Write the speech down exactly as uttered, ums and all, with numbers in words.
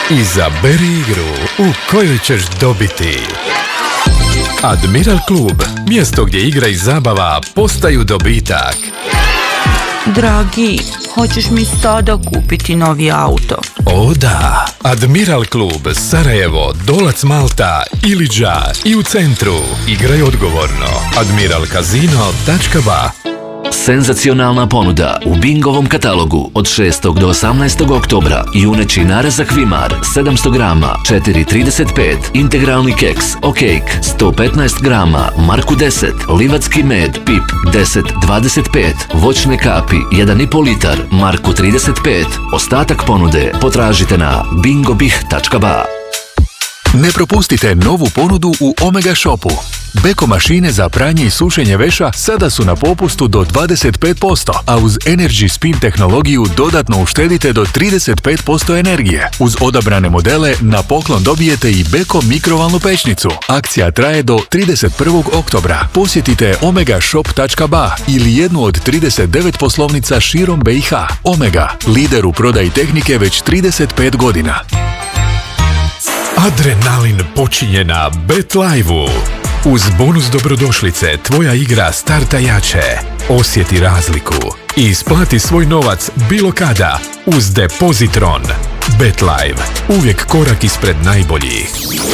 Izaberi igru u kojoj ćeš dobiti. Admiral klub, mjesto gdje igra i zabava postaju dobitak. Dragi, hoćeš mi sada kupiti novi auto? O da, Admiral klub, Sarajevo, Dolac Malta, Iliđa i u centru. Igraj odgovorno. admiral casino tačka ba. Senzacionalna ponuda u Bingovom katalogu od šestog do osamnaestog oktobra. Juneći narezak Vimar sedamsto grama četiri trideset pet, integralni keks Okejk sto petnaest grama Marku deset, livatski med Pip deset dvadeset pet, voćne kapi jedan i pol litar Marku trideset pet. Ostatak ponude potražite na bingobih tačka ba. Ne propustite novu ponudu u Omega Shopu. Beko mašine za pranje i sušenje veša sada su na popustu do dvadeset pet posto, a uz Energy Spin tehnologiju dodatno uštedite do trideset pet posto energije. Uz odabrane modele na poklon dobijete i Beko mikrovalnu pećnicu. Akcija traje do trideset prvog oktobra. Posjetite omega shop tačka ba ili jednu od trideset devet poslovnica širom be i ha. Omega, lider u prodaji tehnike već trideset pet godina. Adrenalin počinje na BetLive-u. Uz bonus dobrodošlice tvoja igra starta jače. Osjeti razliku i isplati svoj novac bilo kada uz Depozitron. BetLive, uvijek korak ispred najboljih.